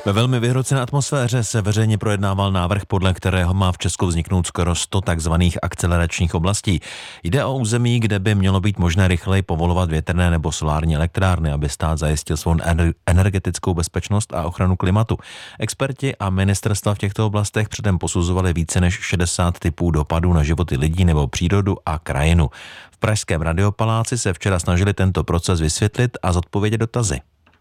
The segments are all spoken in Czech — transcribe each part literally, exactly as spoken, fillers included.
Ve velmi vyhrocené atmosféře se veřejně projednával návrh, podle kterého má v Česku vzniknout skoro sto takzvaných akceleračních oblastí. Jde o území, kde by mělo být možné rychleji povolovat větrné nebo solární elektrárny, aby stát zajistil svou energetickou bezpečnost a ochranu klimatu. Experti a ministerstva v těchto oblastech předem posuzovali více než šedesát typů dopadů na životy lidí nebo přírodu a krajinu. V pražském Radiopaláci se včera snažili tento proces vysvětlit a zodpovědět dotazy.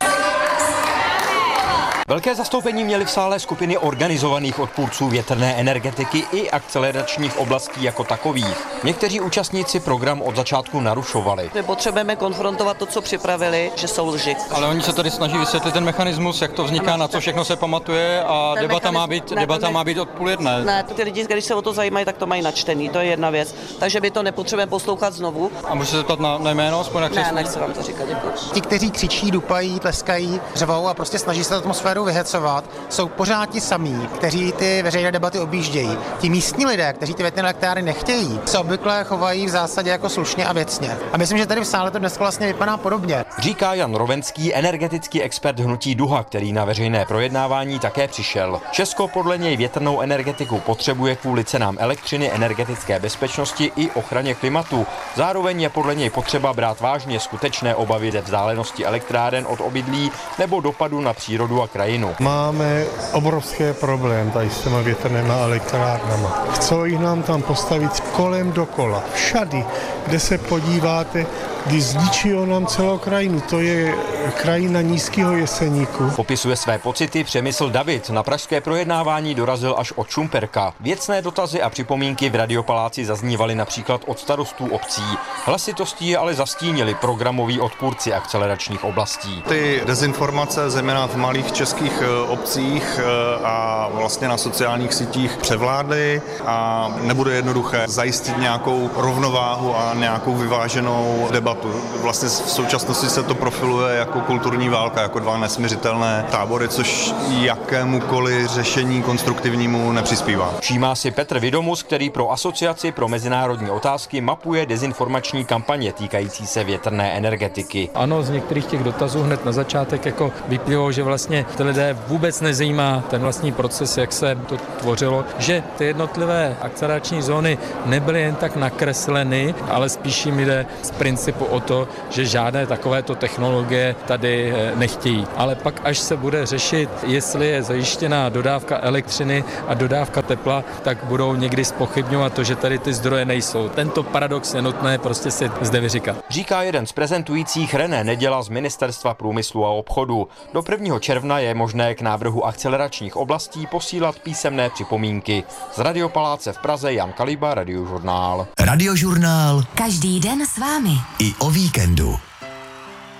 Velké zastoupení měly v sále skupiny organizovaných odpůrců větrné energetiky i akceleračních oblastí jako takových. Někteří účastníci program od začátku narušovali. My potřebujeme konfrontovat to, co připravili, že jsou lži. Ale oni se tady snaží vysvětlit ten mechanismus, jak to vzniká, na co všechno se pamatuje a ten debata má být, ne, debata ne, má být od půl jedné. Ne, ty lidi, když se o to zajímají, tak to mají načtený, to je jedna věc. Takže my to nepotřebujeme poslouchat znovu. A můžu se zeptat na, na jméno, aspoň na křeslo? Ne, nechci vám to říkat, děkuji. Ti, kteří křičí, dupají, tleskají, řvou a prostě snaží se atmosféru vyhecovat, jsou pořád ti samí, kteří ty veřejné debaty objíždějí. Ti místní lidé, kteří ty větrné elektrárny nechtějí, se obvykle chovají v zásadě jako slušně a věcně. A myslím, že tady v sále to dnes vlastně vypadá podobně. Říká Jan Rovenský, energetický expert hnutí Duha, který na veřejné projednávání také přišel. Česko podle něj větrnou energetiku potřebuje kvůli cenám elektřiny, energetické bezpečnosti i ochraně klimatu. Zároveň je podle něj potřeba brát vážně skutečné obavy ze vzdálenosti elektráren od obydlí nebo dopadu na přírodu a krajinu. Máme obrovské problém tady s těma větrnými elektrárnama. Chcou jich nám tam postavit kolem dokola. Všady, kde se podíváte, kdy zničí nám celou krajinu. To je krajina Nízkého Jeseníku. Popisuje své pocity Přemysl David. Na pražské projednávání dorazil až od Šumperka. Věcné dotazy a připomínky v Radiopaláci zaznívaly například od starostů obcí. Hlasitostí je ale zastínili programoví odpůrci akceleračních oblastí. Ty dezinformace, zejména v malých českých obcích a vlastně na sociálních sítích převládly a nebude jednoduché zajistit nějakou rovnováhu a nějakou vyváženou debatu. Vlastně v současnosti se to profiluje jako kulturní válka, jako dva nesmiřitelné tábory, což jakémukoliv řešení konstruktivnímu nepřispívá. Všímá si Petr Vidomus, který pro Asociaci pro mezinárodní otázky mapuje dezinformační kampaně týkající se větrné energetiky. Ano, z některých těch dotazů hned na začátek jako vyplývalo, že vlastně ty lidé vůbec nezajímá ten vlastní proces, jak se to tvořilo, že ty jednotlivé akcelerační zóny nebyly jen tak nakresleny, ale spíš jim jde z principu o to, že žádné takovéto technologie tady nechtějí. Ale pak, až se bude řešit, jestli je zajištěná dodávka elektřiny a dodávka tepla, tak budou někdy zpochybňovat to, že tady ty zdroje nejsou. Tento paradox je nutné prostě si zde vyříkat. Říká jeden z prezentujících René Neděla z Ministerstva průmyslu a obchodu. Do prvního června je možné k návrhu akceleračních oblastí posílat písemné připomínky. Z Radiopaláce v Praze Jan Kaliba, Radiožurnál. Radiožurnál. Každý den s vámi. I o víkendu.